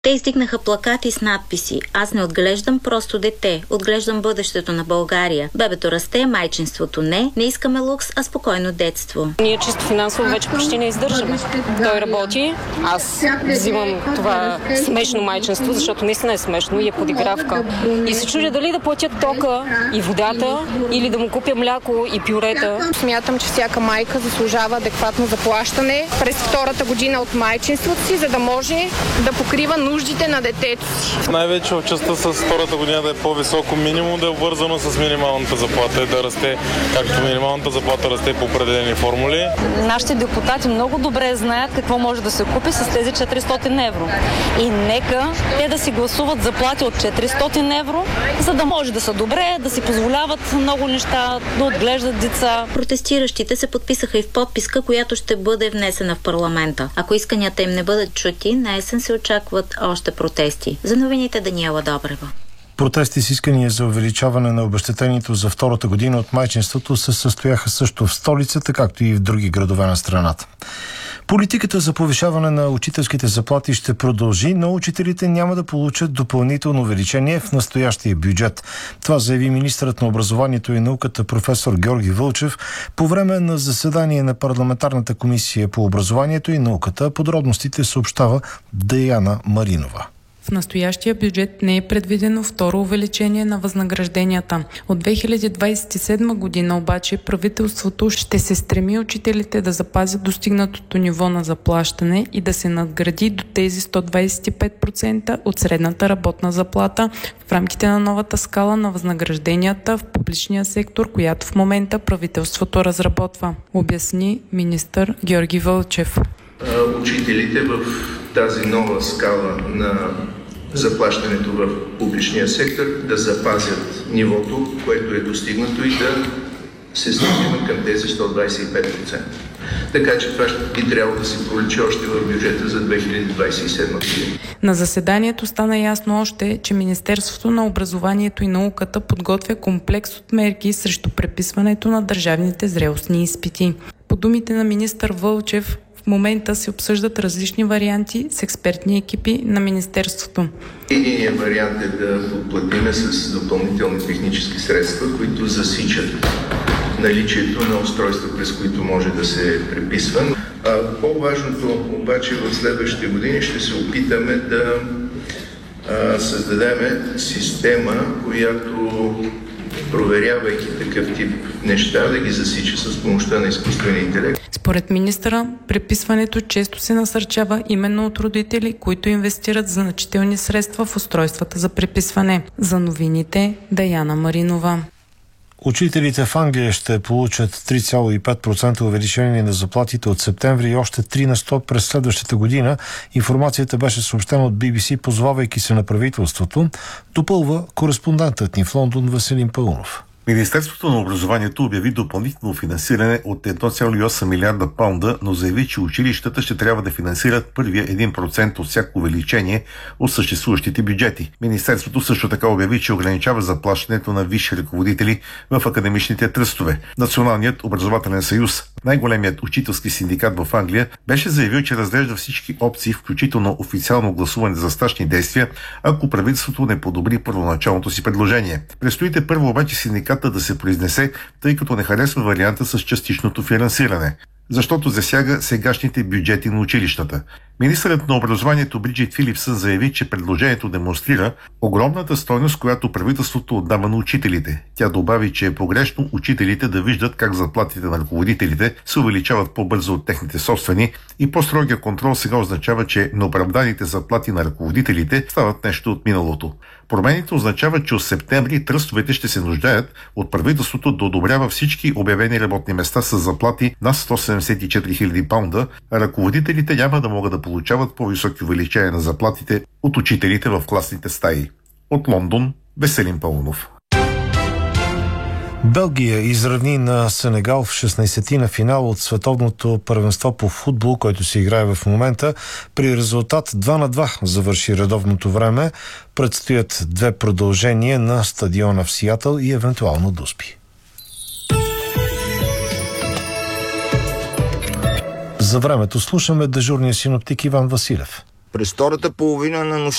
Те издигнаха плакати с надписи: "Аз не отглеждам просто дете, отглеждам бъдещето на България. Бебето расте, майчинството не искаме лукс, а спокойно детство." Ние чисто финансово вече почти не издържаме. Той работи, аз взимам това смешно майчинство, защото наистина е смешно и е подигравка. И се чудя дали да платя тока и водата, или да му купя мляко и пюрета. Смятам, че всяка майка заслужава адекватно заплащане през втората година от майчинството си, за да може да покрива нуждите на детето си. Най-вече в частта с втората година да е по-високо, минимум да е обвързано с минималната заплата и да расте, както минималната заплата расте по определени формули. Нашите депутати много добре знаят какво може да се купи с тези 400 евро. И нека те да си гласуват заплати от 400 евро, за да може да са добре, да си позволяват много неща, да отглеждат деца. Протестиращите се подписаха и в подписка, която ще бъде внесена в парламента. Ако исканията им не бъдат чути, на есен се очакват още протести. За новините Даниела Добрева. Протести с искания за увеличаване на обезщетението за втората година от майчинството се състояха също в столицата, както и в други градове на страната. Политиката за повишаване на учителските заплати ще продължи, но учителите няма да получат допълнително увеличение в настоящия бюджет. Това заяви министърът на образованието и науката професор Георги Вълчев по време на заседание на парламентарната комисия по образованието и науката. Подробностите съобщава Деяна Маринова. В настоящия бюджет не е предвидено второ увеличение на възнагражденията. От 2027 година обаче правителството ще се стреми учителите да запазят достигнатото ниво на заплащане и да се надгради до тези 125% от средната работна заплата в рамките на новата скала на възнагражденията в публичния сектор, която в момента правителството разработва, обясни министър Георги Вълчев. Учителите в тази нова скала на заплащането в публичния сектор да запазят нивото, което е достигнато, и да се стремим към тези 125%. Така че това би трябвало да се проличи още в бюджета за 2027 година. На заседанието стана ясно още, че Министерството на образованието и науката подготвя комплекс от мерки срещу преписването на държавните зрелостни изпити. По думите на министър Вълчев, в момента се обсъждат различни варианти с експертни екипи на Министерството. Единият вариант е да подплатиме с допълнителни технически средства, които засичат наличието на устройства, през които може да се преписва. По-важното обаче в следващите години ще се опитаме да създадем система, която, проверявайки такъв тип неща, да ги засича с помощта на изкуствения интелект. Според министъра, преписването често се насърчава именно от родители, които инвестират значителни средства в устройствата за преписване. За новините Даяна Маринова. Учителите в Англия ще получат 3,5% увеличение на заплатите от септември и още 3% през следващата година. Информацията беше съобщена от BBC, позовавайки се на правителството. Допълва кореспондентът ни в Лондон Веселин Паунов. Министерството на образованието обяви допълнително финансиране от 1,8 милиарда паунда, но заяви, че училищата ще трябва да финансират първия 1% от всяко увеличение от съществуващите бюджети. Министерството също така обяви, че ограничава заплащането на висши ръководители в академичните тръстове. Националният образователен съюз, най-големият учителски синдикат в Англия, беше заявил, че разглежда всички опции, включително официално гласуване за стачни действия, ако правителството не подобри първоначалното си предложение. Предстоите първо обаче синдикат да се произнесе, тъй като не харесва варианта с частичното финансиране, защото засяга сегашните бюджети на училищата. Министърът на образованието Бриджит Филипсън заяви, че предложението демонстрира огромната стойност, която правителството отдава на учителите. Тя добави, че е погрешно учителите да виждат как заплатите на ръководителите се увеличават по-бързо от техните собствени и по-строгия контрол сега означава, че неоправданите заплати на ръководителите стават нещо от миналото. Промените означават, че от септември тръстовете ще се нуждаят от правителството да одобрява всички обявени работни места с заплати на 174 000 паунда, а ръководителите няма да могат да получават по-високи увеличения на заплатите от учителите в класните стаи. От Лондон, Веселин Паунов. Белгия изравни на Сенегал в 16-ти на финал от световното първенство по футбол, който се играе в момента. При резултат 2-2 завърши редовното време. Предстоят 2 продължения на стадиона в Сиатъл и евентуално дуспи. За времето слушаме дежурния синоптик Иван Василев. През втората половина на нощта